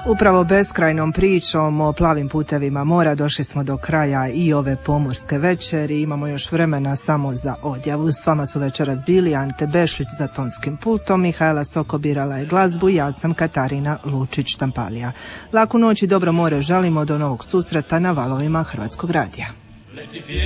Upravo beskrajnom pričom o plavim putevima mora došli smo do kraja i ove pomorske večeri. Imamo još vremena samo za odjavu. S vama su večeras bili Ante Bešlić za tonskim pultom, Mihajla Soko birala je glazbu, ja sam Katarina Lučić-Štampalija. Laku noć i dobro more želimo, do novog susreta na valovima Hrvatskog radija.